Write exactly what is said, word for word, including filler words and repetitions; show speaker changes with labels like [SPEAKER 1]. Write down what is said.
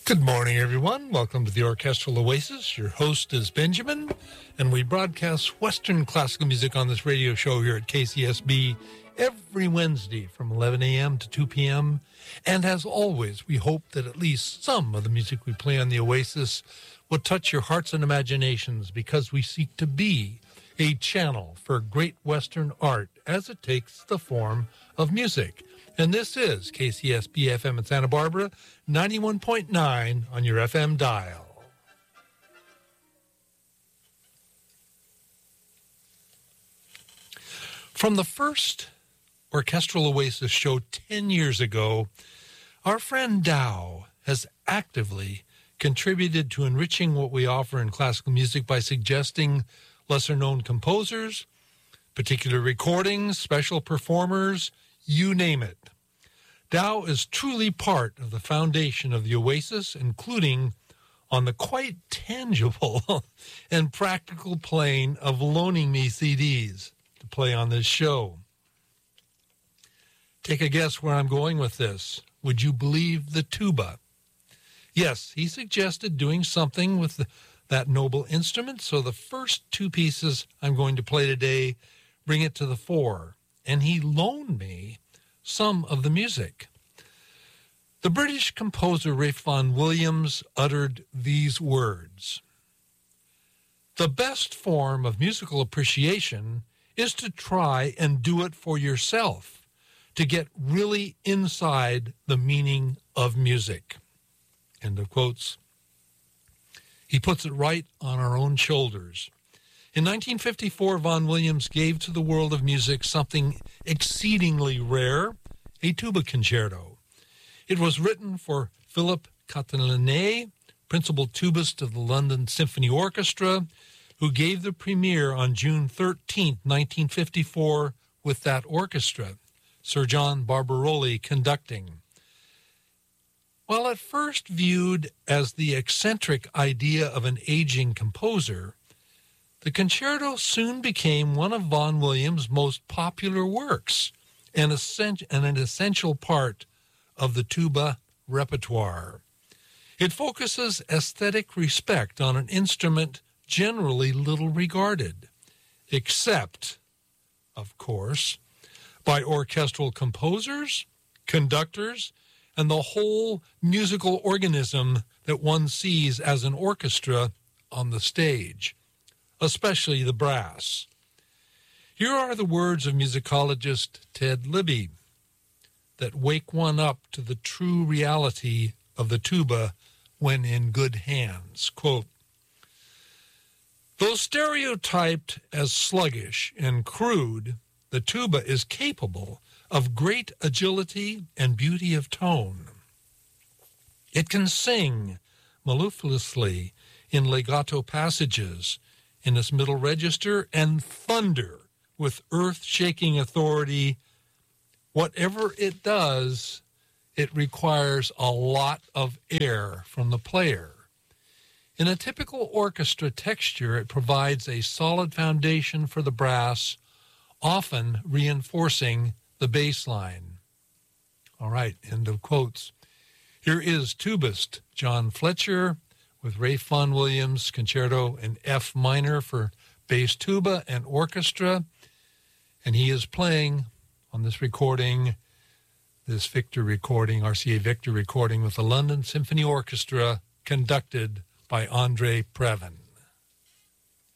[SPEAKER 1] Good morning, everyone. Welcome to the Orchestral Oasis. Your host is Benjamin, and we broadcast Western classical music on this radio show here at K C S B every Wednesday from eleven a.m. to two p.m. And as always, we hope that at least some of the music we play on the Oasis will touch your hearts and imaginations, because we seek to be a channel for great Western art as it takes the form of music. And this is K C S B F M in Santa Barbara, ninety-one point nine on your F M dial. From the first Orchestral Oasis show ten years ago, our friend Dow has actively contributed to enriching what we offer in classical music by suggesting lesser-known composers, particular recordings, special performers, you name it. Dow is truly part of the foundation of the Oasis, including on the quite tangible and practical plane of loaning me C Ds to play on this show. Take a guess where I'm going with this. Would you believe the tuba? Yes, he suggested doing something with the, that noble instrument, so the first two pieces I'm going to play today bring it to the fore, and he loaned me some of the music. The British composer Ralph Vaughan Williams uttered these words: "The best form of musical appreciation is to try and do it for yourself, to get really inside the meaning of music." End of quotes. He puts it right on our own shoulders. In nineteen fifty-four, Vaughan Williams gave to the world of music something exceedingly rare, a tuba concerto. It was written for Philip Catalinet, principal tubist of the London Symphony Orchestra, who gave the premiere on June thirteenth, nineteen fifty-four, with that orchestra, Sir John Barbaroli conducting. While at first viewed as the eccentric idea of an aging composer, the concerto soon became one of Vaughan Williams' most popular works and an essential part of the tuba repertoire. It focuses aesthetic respect on an instrument generally little regarded, except, of course, by orchestral composers, conductors, and the whole musical organism that one sees as an orchestra on the stage, especially the brass. Here are the words of musicologist Ted Libby that wake one up to the true reality of the tuba when in good hands. Quote, "Though stereotyped as sluggish and crude, the tuba is capable of great agility and beauty of tone. It can sing mellifluously in legato passages in its middle register and thunder with earth-shaking authority. Whatever it does, it requires a lot of air from the player. In a typical orchestra texture, it provides a solid foundation for the brass, often reinforcing the bass line." All right, end of quotes. Here is tubist John Fletcher with Ralph Vaughan Williams Concerto in F minor for bass tuba and orchestra, and he is playing on this recording, this Victor recording, R C A Victor recording with the London Symphony Orchestra, conducted by Andre Previn.